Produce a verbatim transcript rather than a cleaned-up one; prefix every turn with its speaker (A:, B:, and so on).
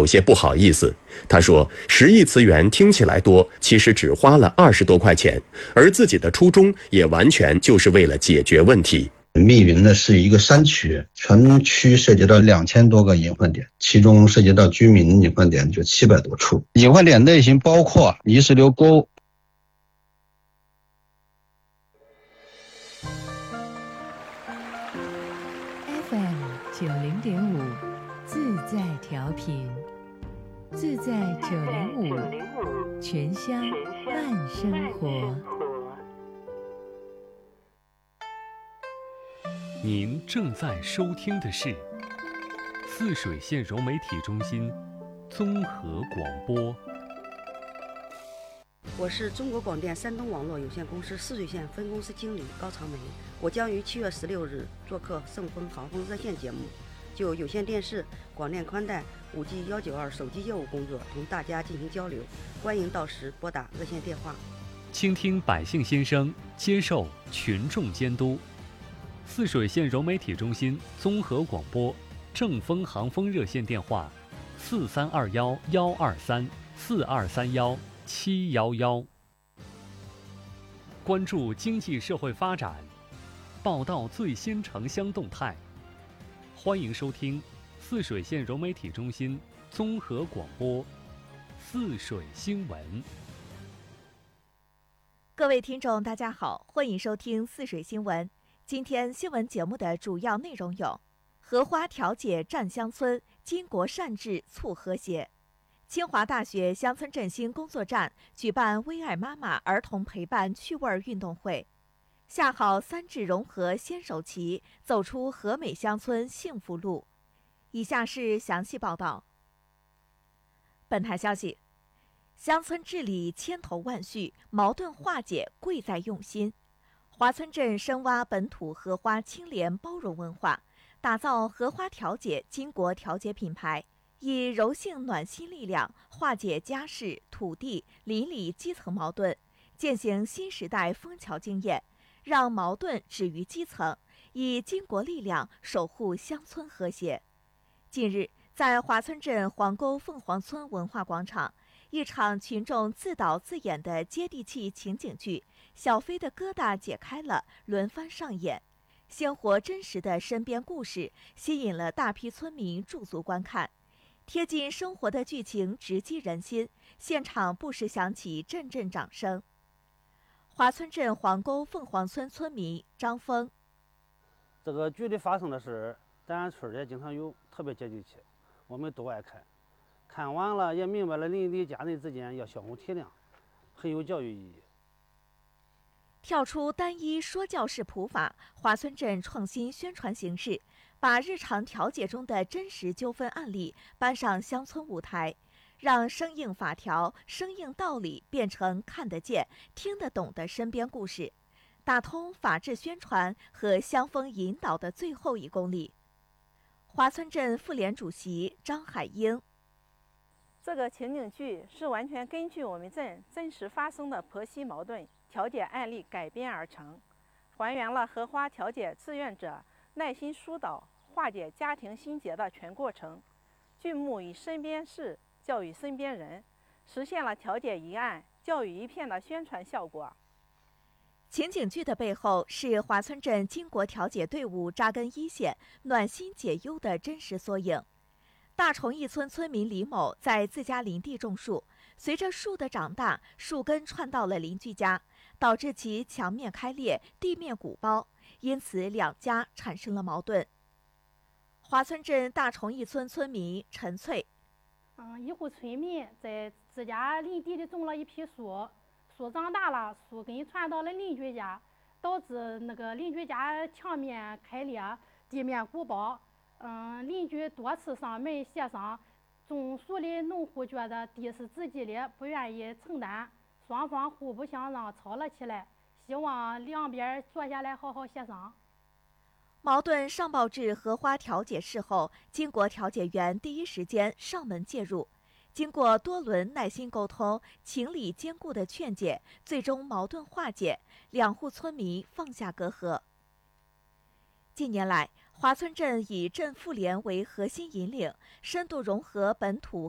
A: 有些不好意思。他说，十亿词元听起来多，其实只花了二十多块钱，而自己的初衷也完全就是为了解决问题。
B: 密云呢是一个山区，全区涉及到两千多个隐患点，其中涉及到居民隐患点就七百多处。隐患点类型包括泥石流沟。
C: F M 九零点五，自在调频，自在九零五，全乡慢生活。
D: 您正在收听的是泗水县柔媒体中心综合广播。
E: 我是中国广电山东网络有限公司泗水县分公司经理高长梅，我将于七月十六日做客盛丰航风热线节目，就有线电视、广电宽带、五 G 一九二手机业务工作同大家进行交流，欢迎到时拨打热线电话。
D: 倾听百姓心声，接受群众监督。泗水县柔媒体中心综合广播正丰航风热线电话：四三二幺幺二三四二三幺七幺幺。关注经济社会发展，报道最新城乡动态。欢迎收听泗水县柔媒体中心综合广播泗水新闻。
F: 各位听众大家好，欢迎收听泗水新闻。今天新闻节目的主要内容有：荷花调解战乡村，巾帼善治促和谐；清华大学乡村振兴工作站举办微爱妈妈儿童陪伴趣味运动会；下好三治融合先手棋，走出和美乡村幸福路。以下是详细报道。本台消息：乡村治理千头万绪，矛盾化解贵在用心。华村镇深挖本土荷花清廉包容文化，打造荷花调解巾帼调解品牌，以柔性暖心力量化解家事、土地、邻里基层矛盾，践行新时代枫桥经验，让矛盾止于基层，以巾帼力量守护乡村和谐。近日，在华村镇黄沟凤凰村文化广场，一场群众自导自演的接地气情景剧《小飞的疙瘩解开了》轮番上演，鲜活真实的身边故事吸引了大批村民驻足观看，贴近生活的剧情直击人心，现场不时响起阵阵掌声。华村镇黄沟凤凰村村民张峰：
G: 这个剧里发生的事，咱村也经常有，特别接地气，我们都爱看。看完了也明白了邻里家人之间要相互体谅，很有教育意义。
F: 跳出单一说教式普法，华村镇创新宣传形式，把日常调解中的真实纠纷案例搬上乡村舞台，让生硬法条、生硬道理变成看得见、听得懂的身边故事，打通法治宣传和乡风引导的最后一公里。华村镇妇联主席张海英：
H: 这个情景剧是完全根据我们镇真实发生的婆媳矛盾调解案例改编而成，还原了荷花调解志愿者耐心疏导、化解家庭心结的全过程。剧目以身边事教育身边人，实现了调解一案教育一片的宣传效果。
F: 情景剧的背后是华村镇巾帼调解队伍扎根一线、暖心解忧的真实缩影。大崇义村村民李某在自家林地种树，随着树的长大，树根串到了邻居家，导致其墙面开裂、地面鼓包，因此两家产生了矛盾。华村镇大崇义村村民陈翠：
I: 嗯，一户村民在自家林地里种了一批树，树长大了，树根传到了邻居家，导致那个邻居家墙面开裂，地面鼓包。嗯，邻居多次上门协商，种树的农户觉得地是自己的，不愿意承担，双方互不相让，吵了起来。希望两边坐下来好好协商。
F: 矛盾上报至荷花调解室后，巾帼调解员第一时间上门介入，经过多轮耐心沟通、情理兼顾的劝解，最终矛盾化解，两户村民放下隔阂。近年来，华村镇以镇妇联为核心引领，深度融合本土